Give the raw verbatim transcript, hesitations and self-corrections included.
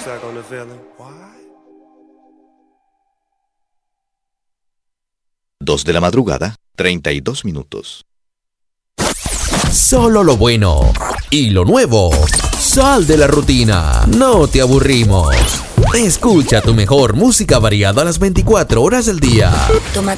check on the feeling. Dos de la madrugada, treinta y dos minutos. Solo lo bueno y lo nuevo. Sal de la rutina, no te aburrimos. Escucha tu mejor música variada a las veinticuatro horas del día. Toma